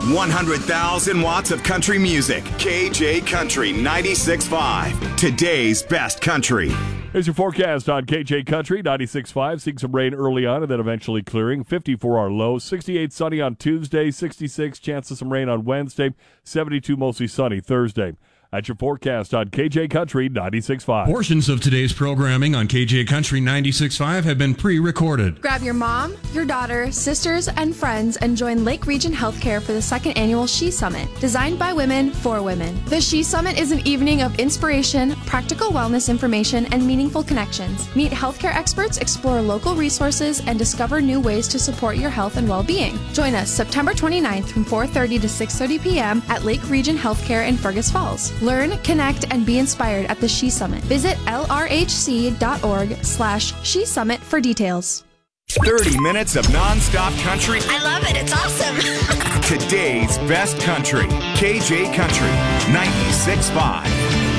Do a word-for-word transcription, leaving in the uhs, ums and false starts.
one hundred thousand watts of country music. K J Country ninety-six point five. Today's best country. Here's your forecast on K J Country ninety-six point five. Seeing some rain early on and then eventually clearing. fifty-four our low. sixty-eight sunny on Tuesday. sixty-six chance of some rain on Wednesday. seventy-two mostly sunny Thursday. That's your forecast on K J Country ninety-six point five. Portions of today's programming on K J Country ninety-six point five have been pre-recorded. Grab your mom, your daughter, sisters, and friends and join Lake Region Healthcare for the second annual She Summit, designed by women for women. The She Summit is an evening of inspiration, practical wellness information, and meaningful connections. Meet healthcare experts, explore local resources, and discover new ways to support your health and well-being. Join us September twenty-ninth from four thirty to six thirty p.m. at Lake Region Healthcare in Fergus Falls. Learn, connect, and be inspired at the She Summit. Visit lrhc.org slash She Summit for details. thirty minutes of nonstop country. I love it. It's awesome. Today's best country. K J Country ninety-six point five.